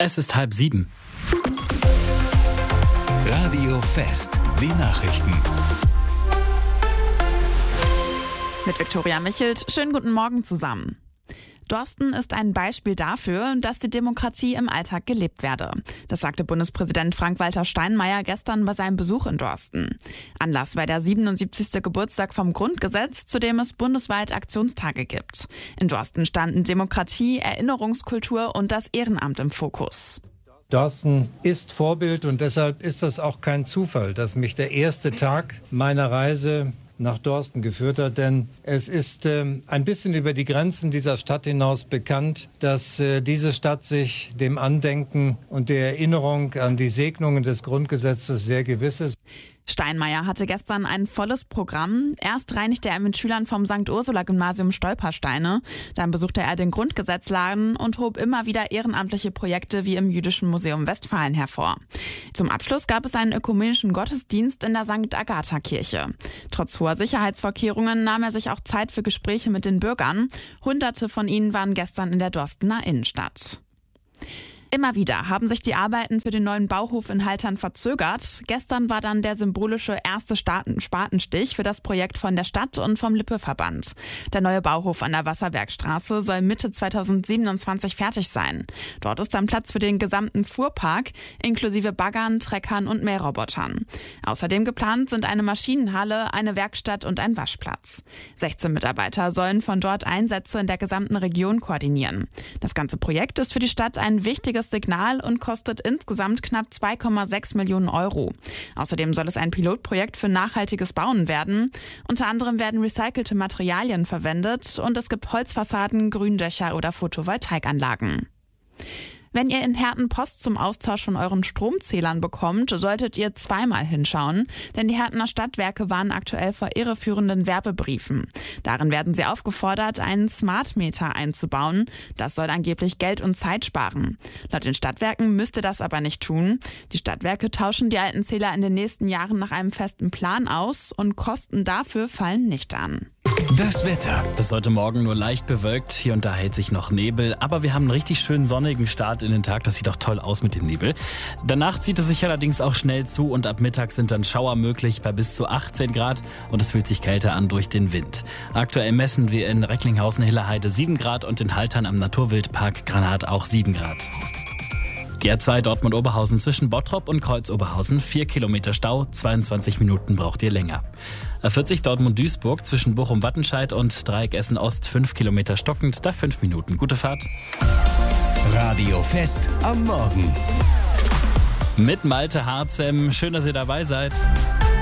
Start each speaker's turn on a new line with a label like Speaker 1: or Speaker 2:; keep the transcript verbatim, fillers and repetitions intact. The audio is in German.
Speaker 1: Es ist halb sieben.
Speaker 2: Radio Fest, die Nachrichten.
Speaker 3: Mit Viktoria Michelt. Schönen guten Morgen zusammen. Dorsten ist ein Beispiel dafür, dass die Demokratie im Alltag gelebt werde. Das sagte Bundespräsident Frank-Walter Steinmeier gestern bei seinem Besuch in Dorsten. Anlass war der siebenundsiebzigste Geburtstag vom Grundgesetz, zu dem es bundesweit Aktionstage gibt. In Dorsten standen Demokratie, Erinnerungskultur und das Ehrenamt im Fokus.
Speaker 4: Dorsten ist Vorbild und deshalb ist das auch kein Zufall, dass mich der erste Tag meiner Reise nach Dorsten geführt hat, denn es ist äh, ein bisschen über die Grenzen dieser Stadt hinaus bekannt, dass äh, diese Stadt sich dem Andenken und der Erinnerung an die Segnungen des Grundgesetzes sehr gewiss ist.
Speaker 3: Steinmeier hatte gestern ein volles Programm. Erst reinigte er mit Schülern vom Sankt Ursula-Gymnasium Stolpersteine. Dann besuchte er den Grundgesetzladen und hob immer wieder ehrenamtliche Projekte wie im Jüdischen Museum Westfalen hervor. Zum Abschluss gab es einen ökumenischen Gottesdienst in der Sankt Agatha-Kirche. Trotz hoher Sicherheitsvorkehrungen nahm er sich auch Zeit für Gespräche mit den Bürgern. Hunderte von ihnen waren gestern in der Dorstener Innenstadt. Immer wieder haben sich die Arbeiten für den neuen Bauhof in Haltern verzögert. Gestern war dann der symbolische erste Spatenstich für das Projekt von der Stadt und vom Lippe-Verband. Der neue Bauhof an der Wasserwerkstraße soll Mitte zweitausendsiebenundzwanzig fertig sein. Dort ist dann Platz für den gesamten Fuhrpark, inklusive Baggern, Treckern und Mährobotern. Außerdem geplant sind eine Maschinenhalle, eine Werkstatt und ein Waschplatz. sechzehn Mitarbeiter sollen von dort Einsätze in der gesamten Region koordinieren. Das ganze Projekt ist für die Stadt ein wichtiges Signal und kostet insgesamt knapp zwei Komma sechs Millionen Euro. Außerdem soll es ein Pilotprojekt für nachhaltiges Bauen werden. Unter anderem werden recycelte Materialien verwendet und es gibt Holzfassaden, Gründächer oder Photovoltaikanlagen. Wenn ihr in Herten Post zum Austausch von euren Stromzählern bekommt, solltet ihr zweimal hinschauen, denn die Hertener Stadtwerke warnen aktuell vor irreführenden Werbebriefen. Darin werden sie aufgefordert, einen Smart Meter einzubauen. Das soll angeblich Geld und Zeit sparen. Laut den Stadtwerken müsste das aber nicht tun. Die Stadtwerke tauschen die alten Zähler in den nächsten Jahren nach einem festen Plan aus und Kosten dafür fallen nicht an.
Speaker 2: Das Wetter.
Speaker 1: Das ist heute Morgen nur leicht bewölkt. Hier und da hält sich noch Nebel. Aber wir haben einen richtig schönen sonnigen Start in den Tag. Das sieht doch toll aus mit dem Nebel. Danach zieht es sich allerdings auch schnell zu und ab Mittag sind dann Schauer möglich bei bis zu achtzehn Grad. Und es fühlt sich kälter an durch den Wind. Aktuell messen wir in Recklinghausen-Hilleheide sieben Grad und in Haltern am Naturwildpark Granat auch sieben Grad. Die R zwei Dortmund-Oberhausen zwischen Bottrop und Kreuz-Oberhausen, vier Kilometer Stau, zweiundzwanzig Minuten braucht ihr länger. R vierzig Dortmund-Duisburg zwischen Bochum-Wattenscheid und Dreieck Essen-Ost, fünf Kilometer stockend, da fünf Minuten. Gute Fahrt.
Speaker 2: Radio Fest am Morgen.
Speaker 1: Mit Malte Harzem, schön, dass ihr dabei seid.